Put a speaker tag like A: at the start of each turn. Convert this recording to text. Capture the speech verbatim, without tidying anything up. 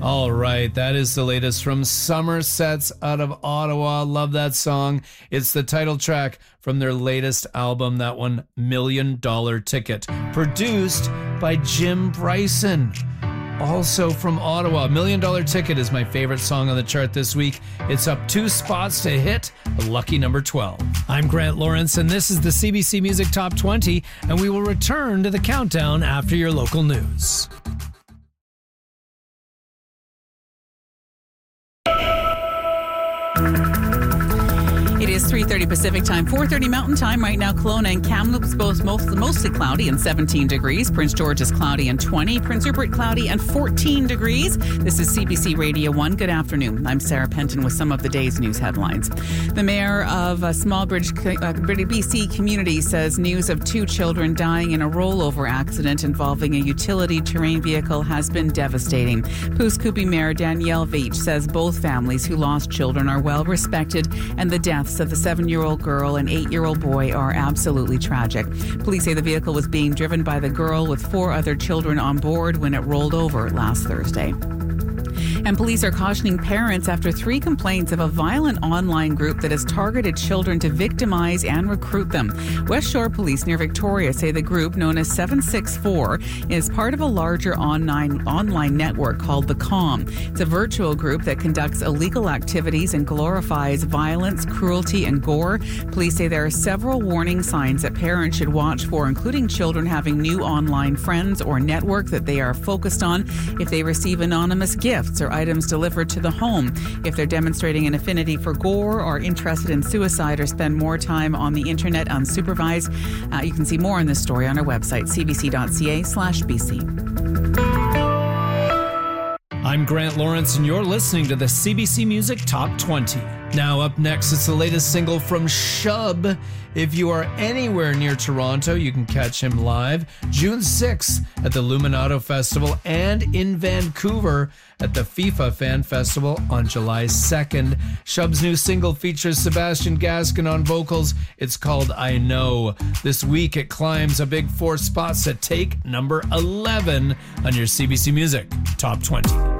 A: All right, that is the latest from Somersets out of Ottawa. Love that song. It's the title track from their latest album, that one, Million Dollar Ticket, produced by Jim Bryson. Also from Ottawa, Million Dollar Ticket is my favorite song on the chart this week. It's up two spots to hit a lucky number twelve.
B: I'm Grant Lawrence, and this is the C B C Music Top twenty, and we will return to the countdown after your local news.
C: It is three thirty Pacific Time, four thirty Mountain Time. Right now, Kelowna and Kamloops both most, mostly cloudy and seventeen degrees. Prince George is cloudy and twenty. Prince Rupert cloudy and fourteen degrees. This is C B C Radio one. Good afternoon. I'm Sarah Penton with some of the day's news headlines. The mayor of a Smallbridge, uh, B C community says news of two children dying in a rollover accident involving a utility terrain vehicle has been devastating. Pouce Coupe Mayor Danielle Veitch says both families who lost children are well respected, and the deaths of the seven-year-old girl and eight-year-old boy are absolutely tragic. Police say the vehicle was being driven by the girl with four other children on board when it rolled over last Thursday. And police are cautioning parents after three complaints of a violent online group that has targeted children to victimize and recruit them. West Shore Police near Victoria say the group, known as seven six four, is part of a larger online, online network called The Calm. It's a virtual group that conducts illegal activities and glorifies violence, cruelty, and gore. Police say there are several warning signs that parents should watch for, including children having new online friends or network that they are focused on, if they receive anonymous gifts or items delivered to the home, if they're demonstrating an affinity for gore or interested in suicide or spend more time on the internet unsupervised. Uh, you can see more on this story on our website, c b c dot c a slash b c.
A: I'm Grant Lawrence, and you're listening to the C B C Music Top twenty. Now up next, it's the latest single from Shub. If you are anywhere near Toronto, you can catch him live June sixth at the Luminato Festival and in Vancouver at the FIFA Fan Festival on July second. Shub's new single features Sebastian Gaskin on vocals. It's called I Know. This week, it climbs a big four spots to take number eleven on your C B C Music Top twenty.